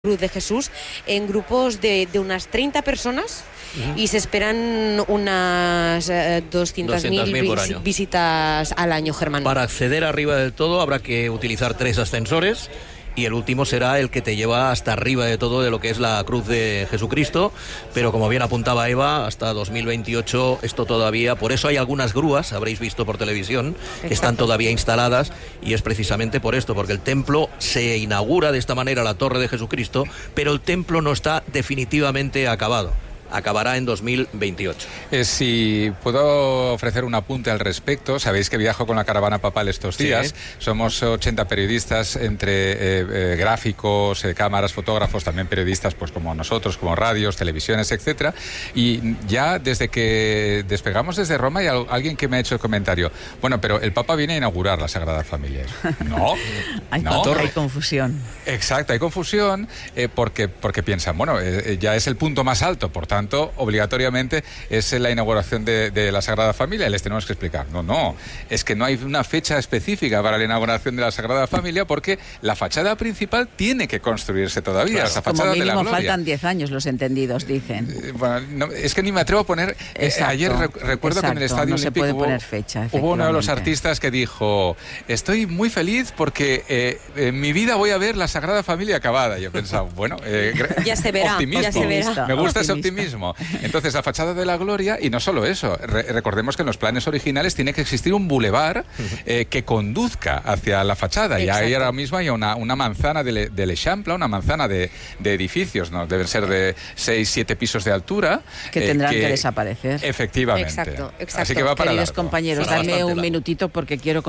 Cruz de Jesús en grupos de unas 30 personas y se esperan unas 200.000 visitas al año, Germán. Para acceder arriba del todo habrá que utilizar 3 ascensores y el último será el que te lleva hasta arriba de todo de lo que es la Cruz de Jesucristo, pero como bien apuntaba Eva, hasta 2028 esto todavía, por eso hay algunas grúas, habréis visto por televisión, que están todavía instaladas, y es precisamente por esto, porque el templo se inaugura de esta manera, la Torre de Jesucristo, pero el templo no está definitivamente acabado. Acabará en 2028. Si puedo ofrecer un apunte al respecto, sabéis que viajo con la caravana papal estos días. Somos 80 periodistas, entre gráficos, cámaras, fotógrafos, también periodistas pues como nosotros, como radios, televisiones, etcétera. Y ya desde que despegamos desde Roma hay alguien que me ha hecho el comentario: bueno, pero el Papa viene a inaugurar la Sagrada Familia. No, hay confusión. Exacto, hay confusión porque piensan, bueno, ya es el punto más alto, por tanto, obligatoriamente es la inauguración de la Sagrada Familia, y les tenemos que explicar. No, es que no hay una fecha específica para la inauguración de la Sagrada Familia, porque la fachada principal tiene que construirse todavía. Claro, la fachada como mínimo de la gloria. Faltan 10 años, los entendidos dicen. Bueno, no, es que ni me atrevo a poner... ayer recuerdo que en el Estadio Olímpico puede poner fecha, hubo uno de los artistas que dijo: estoy muy feliz porque en mi vida voy a ver la Sagrada Familia acabada. Y yo pensaba, bueno, ya se verá, optimismo. Ya se verá. Me gusta ese optimismo. Entonces, la fachada de la gloria, y no solo eso, recordemos que en los planes originales tiene que existir un bulevar que conduzca hacia la fachada. Exacto. Y ahí ahora mismo hay una manzana de l'Eixample, una manzana de edificios, ¿no? Deben ser de 6-7 pisos de altura. Que tendrán que desaparecer. Efectivamente. Exacto. Así que va para Queridos largo. compañeros, dame un minutito porque quiero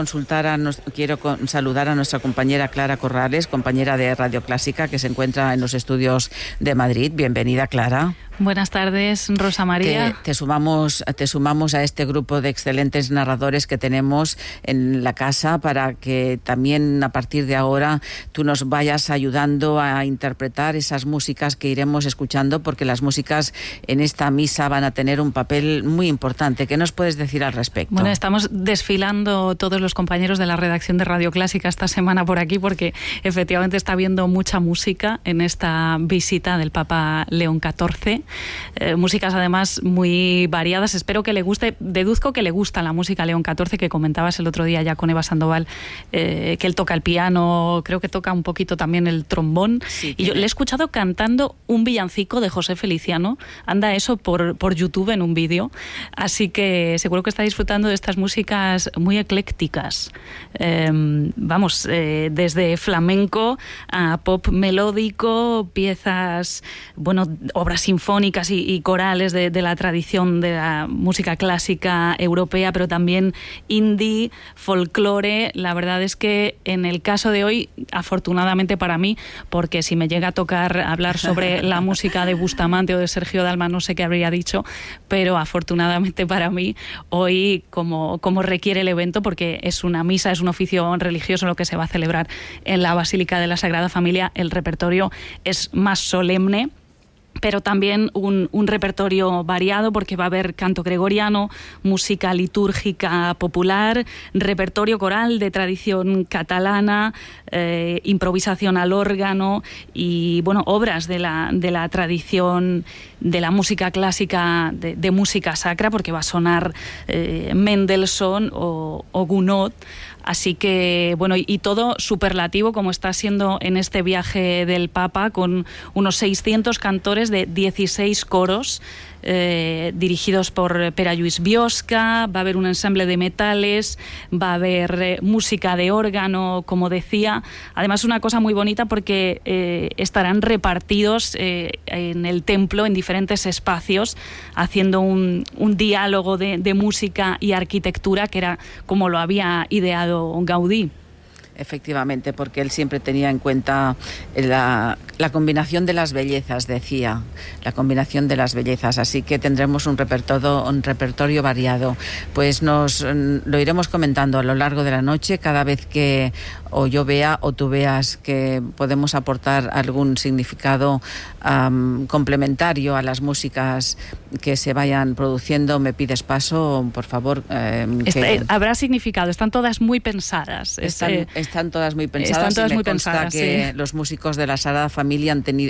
saludar a nuestra compañera Clara Corrales, compañera de Radio Clásica, que se encuentra en los estudios de Madrid. Bienvenida, Clara. Buenas tardes, Rosa María. Te sumamos a este grupo de excelentes narradores que tenemos en la casa, para que también a partir de ahora tú nos vayas ayudando a interpretar esas músicas que iremos escuchando, porque las músicas en esta misa van a tener un papel muy importante. ¿Qué nos puedes decir al respecto? Bueno, estamos desfilando todos los compañeros de la redacción de Radio Clásica esta semana por aquí, porque efectivamente está habiendo mucha música en esta visita del Papa León XIV. Músicas además muy variadas. Espero que le guste, deduzco que le gusta la música a León XIV, que comentabas el otro día ya con Eva Sandoval, que él toca el piano, creo que toca un poquito también el trombón. Sí, y yo le he escuchado cantando un villancico de José Feliciano, anda eso por YouTube en un vídeo, así que seguro que está disfrutando de estas músicas muy eclécticas. Desde flamenco a pop melódico, piezas, obras sinfónicas y corales de la tradición de la música clásica europea, pero también indie, folclore. La verdad es que en el caso de hoy, afortunadamente para mí, porque si me llega a tocar hablar sobre la música de Bustamante o de Sergio Dalma, no sé qué habría dicho, pero afortunadamente para mí, hoy, como requiere el evento, porque es una misa, es un oficio religioso lo que se va a celebrar en la Basílica de la Sagrada Familia, el repertorio es más solemne, pero también un repertorio variado, porque va a haber canto gregoriano, música litúrgica popular, repertorio coral de tradición catalana, improvisación al órgano y obras de la tradición de la música clásica, de música sacra, porque va a sonar Mendelssohn o Gounod. Así que, y todo superlativo, como está siendo en este viaje del Papa, con unos 600 cantores de 16 coros, dirigidos por Pere Lluís Biosca. Va a haber un ensamble de metales, va a haber música de órgano, como decía. Además, una cosa muy bonita, porque estarán repartidos en el templo, en diferentes espacios, haciendo un diálogo de música y arquitectura, que era como lo había ideado Gaudí. Efectivamente, porque él siempre tenía en cuenta la combinación de las bellezas, decía, la combinación de las bellezas, así que tendremos un repertorio variado. Pues lo iremos comentando a lo largo de la noche, cada vez que o yo vea o tú veas que podemos aportar algún significado complementario a las músicas que se vayan produciendo. Me pides paso, por favor. Habrá significado, están todas muy pensadas. Están todas muy pensadas. Están todas y me muy consta pensadas, que sí. Los músicos de la Sagrada Familia familia